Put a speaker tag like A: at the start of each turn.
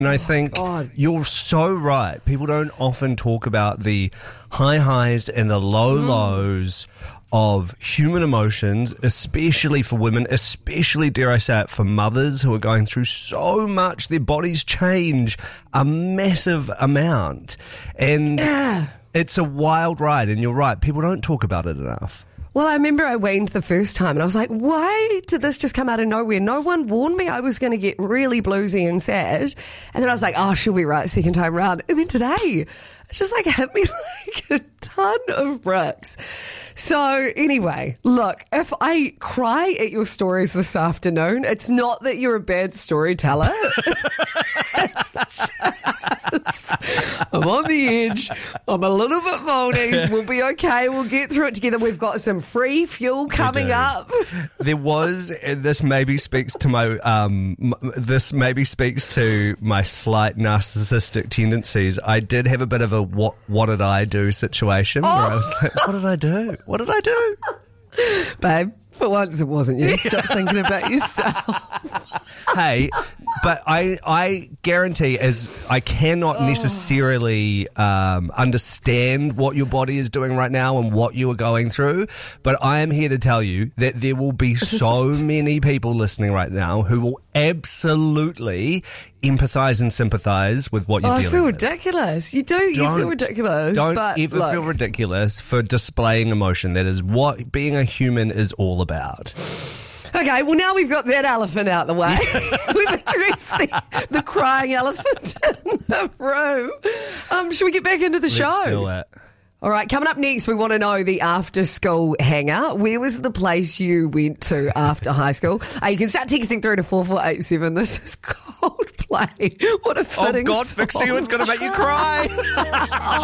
A: And I think you're so right. People don't often talk about the high highs and the low lows of human emotions, especially for women, especially, dare I say it, for mothers who are going through so much. Their bodies change a massive amount. And it's a wild ride. And you're right. People don't talk about it enough.
B: Well, I remember I weaned the first time and I was like, why did this just come out of nowhere? No one warned me I was going to get really bluesy and sad. And then I was like, oh, she'll be right second time round. And then today, it just like hit me like a ton of bricks. So anyway, look, if I cry at your stories this afternoon, it's not that you're a bad storyteller. It's just, I'm on the edge. I'm a little bit Maldives. We'll be okay. We'll get through it together. We've got some free fuel coming up.
A: There was, and this maybe speaks to my slight narcissistic tendencies. I did have a bit of a what did I do situation where I was like, what did I do? What did I do?
B: Babe, for once it wasn't you. Stop thinking about yourself.
A: Hey, but I guarantee I cannot necessarily understand what your body is doing right now and what you are going through, but I am here to tell you that there will be so many people listening right now who will absolutely empathise and sympathise with what you're dealing with.
B: I feel ridiculous. You feel ridiculous.
A: Don't ever feel ridiculous for displaying emotion. That is what being a human is all about.
B: Okay, well, now we've got that elephant out the way. We've addressed the crying elephant in the room. Should we get back into the show?
A: Let's do it.
B: All right, coming up next, we want to know the after-school hangout. Where was the place you went to after high school? You can start texting through to 4487. This is Coldplay. What a fitting
A: Oh, God,
B: song.
A: fix you. It's going to make you cry.